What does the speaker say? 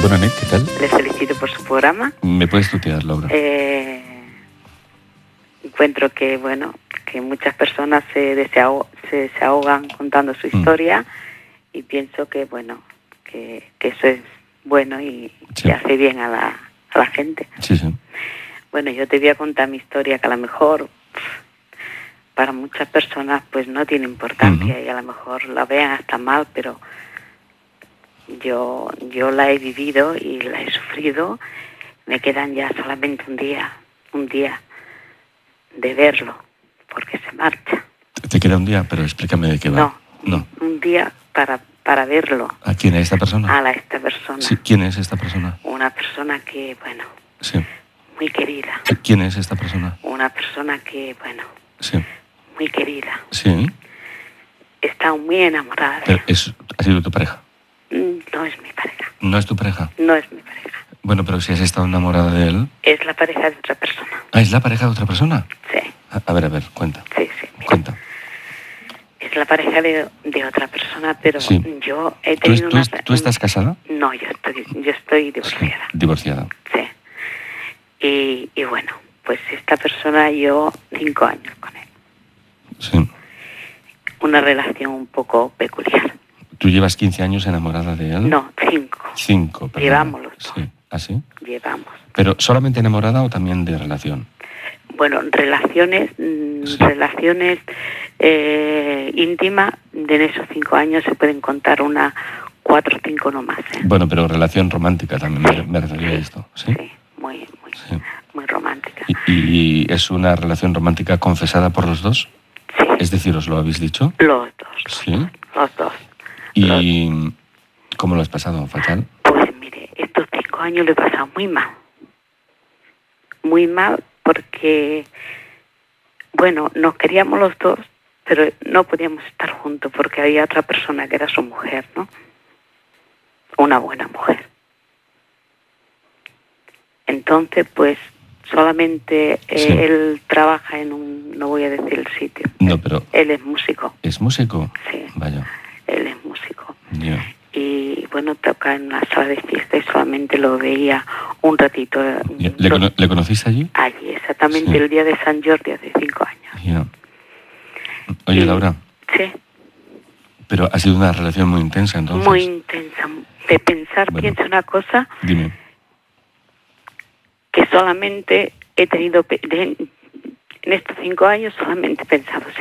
Bona nit, què tal? Les felicito por su programa. ¿Me puedes tutear, Laura? Encuentro que, bueno, que muchas personas se desahogan contando su historia y pienso que, bueno, que eso es bueno y Sí. que hace bien a la gente. Sí, sí. Bueno, yo te voy a contar mi historia que a lo mejor para muchas personas pues no tiene importancia y a lo mejor la vean hasta mal, pero yo la he vivido y la he sufrido. Me quedan ya solamente un día de verlo, porque se marcha. Te queda un día, pero explícame de qué va. No. Un día para verlo. ¿A quién? ¿A esta persona? A esta persona. Sí, ¿quién es esta persona? Una persona que, bueno, Sí. muy querida. ¿Quién es esta persona? Una persona que, bueno, Sí. muy querida. Sí. He estado muy enamorada de Pero él. ¿ha sido tu pareja? No es mi pareja. ¿No es tu pareja? No es mi pareja. Bueno, pero si has estado enamorada de él... Es la pareja de otra persona. Ah, ¿es la pareja de otra persona? Sí. A ver, cuenta. Sí. Mira. Cuenta. Es la pareja de otra persona, pero Sí. yo he tenido ¿Tú estás casada? No, yo estoy divorciada. Sí, divorciada. Sí. Y bueno, pues esta persona, yo 5 años con él. Sí. Una relación un poco peculiar. ¿Tú llevas 15 años enamorada de él? No, 5. 5, perdón. Llevamos los dos. Sí. ¿Ah, sí? Llevamos. ¿Pero solamente enamorada o también de relación? Bueno, relaciones íntimas, en esos 5 años se pueden contar 4 o 5 no más. Bueno, pero relación romántica también me refería a esto, ¿sí? Sí, muy Sí. muy romántica. ¿Y es una relación romántica confesada por los dos? Sí. Es decir, ¿os lo habéis dicho? Los dos. Sí. Los dos. ¿Y cómo lo has pasado? ¿Fatal? Pues mire, estos 5 años lo he pasado muy mal. Muy mal porque, bueno, nos queríamos los dos, pero no podíamos estar juntos porque había otra persona que era su mujer, ¿no? Una buena mujer. Entonces, pues, solamente Sí. él trabaja no voy a decir el sitio. No, pero... Él es músico. ¿Es músico? Sí. Vaya. Él es músico. Ya. Y bueno, toca en una sala de fiesta y solamente lo veía un ratito. ¿Le conociste allí? Allí, exactamente, Sí. el día de San Jordi, hace 5 años. Ya. Oye, Laura, Sí, pero ha sido una relación muy intensa, entonces. muy intensa. De pensar, Bueno. pienso una cosa, Dime. que solamente he tenido, en estos 5 años solamente he pensado,